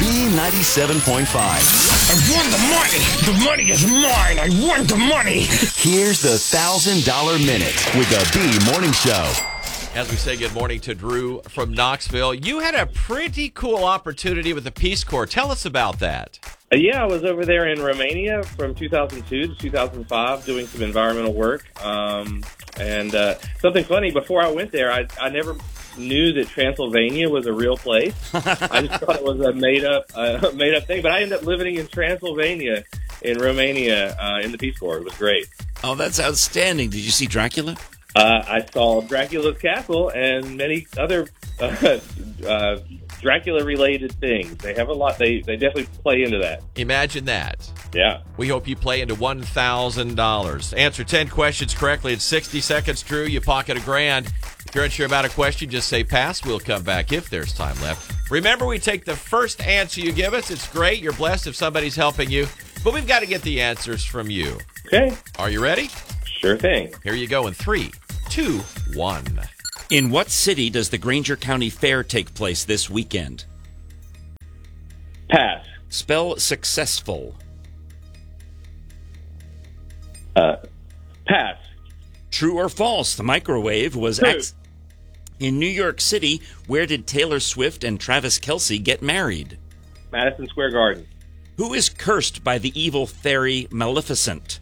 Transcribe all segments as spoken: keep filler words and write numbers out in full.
B ninety-seven point five. I won the money. The money is mine. I won the money. Here's the one thousand dollar Minute with the B Morning Show. As we say good morning to Drew from Knoxville, you had a pretty cool opportunity with the Peace Corps. Tell us about that. Uh, yeah, I was over there in Romania from two thousand two to two thousand five doing some environmental work. Um, and uh, something funny, before I went there, I, I never knew that Transylvania was a real place. I just thought it was a made-up uh, made-up thing. But I ended up living in Transylvania in Romania uh, in the Peace Corps. It was great. Oh, that's outstanding. Did you see Dracula? Uh, I saw Dracula's Castle and many other uh, uh, Dracula-related things. They have a lot. They, they definitely play into that. Imagine that. Yeah. We hope you play into one thousand dollars. Answer ten questions correctly in sixty seconds, Drew. You pocket a grand. If you're unsure about a question, just say pass. We'll come back if there's time left. Remember, we take the first answer you give us. It's great. You're blessed if somebody's helping you. But we've got to get the answers from you. Okay. Are you ready? Sure thing. Here you go in three, two, one. In what city does the Granger County Fair take place this weekend? Pass. Spell successful. Uh, pass. True or false? The microwave was... True. Ex- in New York City, where did Taylor Swift and Travis Kelce get married? Madison Square Garden. Who is cursed by the evil fairy Maleficent?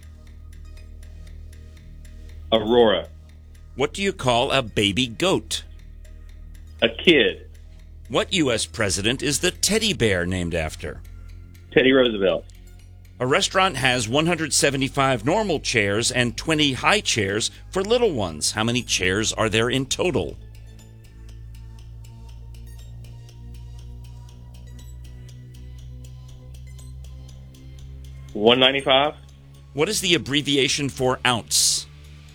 Aurora. What do you call a baby goat? A kid. What U S president is the teddy bear named after? Teddy Roosevelt. A restaurant has one hundred seventy-five normal chairs and twenty high chairs for little ones. How many chairs are there in total? one ninety-five. What is the abbreviation for ounce?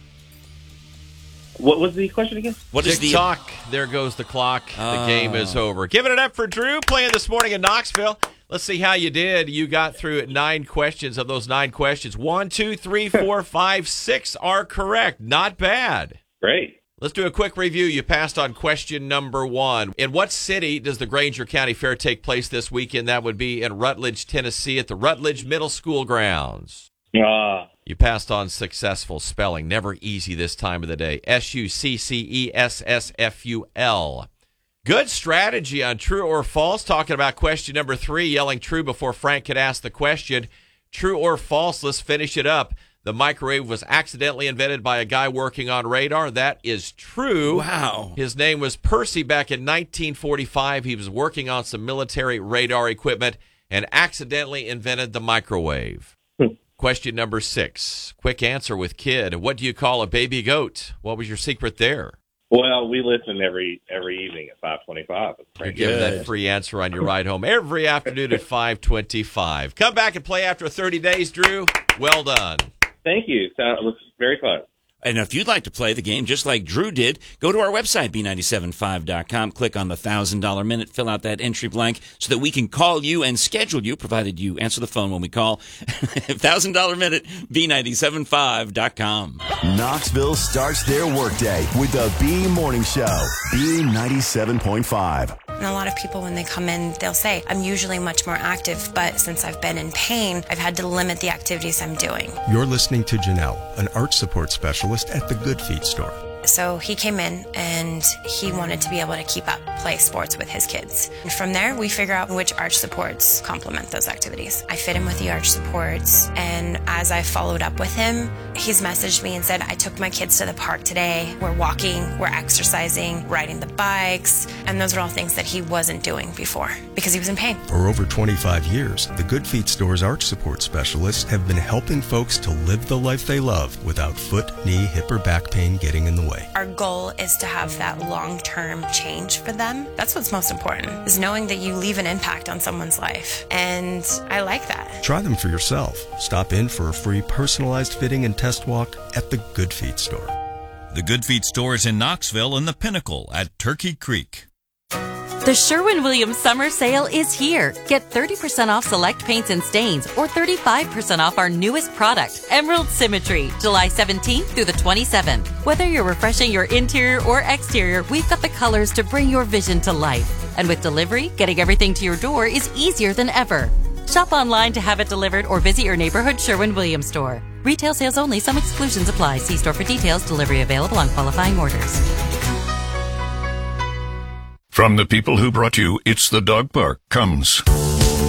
What was the question again? What is the Tick-tock. There goes the clock. The Oh. game is over. Giving it up for Drew, playing this morning in Knoxville. Let's see how you did. You got through nine questions. Of those nine questions, one, two, three, four, five, six are correct. Not bad. Great. Let's do a quick review. You passed on question number one. In what city does the Granger County Fair take place this weekend? That would be in Rutledge, Tennessee, at the Rutledge Middle School grounds. Ah. You passed on successful spelling. Never easy this time of the day. S U C C E S S F U L. Good strategy on true or false. Talking about question number three, yelling true before Frank could ask the question. True or false, let's finish it up. The microwave was accidentally invented by a guy working on radar. That is true. Wow. His name was Percy. Back in nineteen forty-five, he was working on some military radar equipment and accidentally invented the microwave. Question number six. Quick answer with kid. What do you call a baby goat? What was your secret there? Well, we listen every every evening at five twenty-five. You're giving that free answer on your ride home every afternoon at five twenty-five. Come back and play after thirty days, Drew. Well done. Thank you. So, it was very fun. And if you'd like to play the game just like Drew did, go to our website, B nine seven five dot com, click on the one thousand dollar Minute, fill out that entry blank so that we can call you and schedule you, provided you answer the phone when we call. one thousand dollar Minute, B nine seven five dot com. Knoxville starts their workday with the B Morning Show. B ninety-seven point five. And a lot of people, when they come in, they'll say, I'm usually much more active, but since I've been in pain, I've had to limit the activities I'm doing. You're listening to Janelle, an arch support specialist at the Good Feet store. So he came in and he wanted to be able to keep up, play sports with his kids. And from there, we figure out which arch supports complement those activities. I fit him with the arch supports, and as I followed up with him, he's messaged me and said, I took my kids to the park today. We're walking, we're exercising, riding the bikes, and those are all things that he wasn't doing before because he was in pain. For over twenty-five years, the Good Feet store's arch support specialists have been helping folks to live the life they love without foot, knee, hip, or back pain getting in the way. Our goal is to have that long-term change for them. That's what's most important, is knowing that you leave an impact on someone's life. And I like that. Try them for yourself. Stop in for a free personalized fitting and test walk at the Good Feet store. The Good Feet store is in Knoxville and the Pinnacle at Turkey Creek. The Sherwin-Williams summer sale is here. Get thirty percent off select paints and stains or thirty-five percent off our newest product, Emerald Symmetry, July seventeenth through the twenty-seventh. Whether you're refreshing your interior or exterior, we've got the colors to bring your vision to life. And with delivery, getting everything to your door is easier than ever. Shop online to have it delivered or visit your neighborhood Sherwin-Williams store. Retail sales only. Some exclusions apply. See store for details. Delivery available on qualifying orders. From the people who brought you It's the Dog Park comes